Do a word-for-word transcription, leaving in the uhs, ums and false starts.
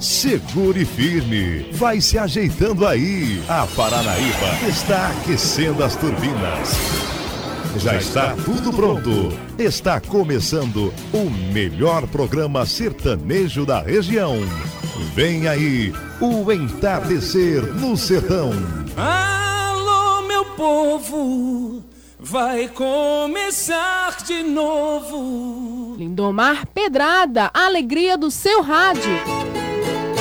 Segure firme, vai se ajeitando aí. A Paranaíba está aquecendo as turbinas. Já está tudo pronto. Está começando o melhor programa sertanejo da região. Vem aí o Entardecer no Sertão. Alô, meu povo, vai começar de novo. Lindomar Pedrada, a alegria do seu rádio.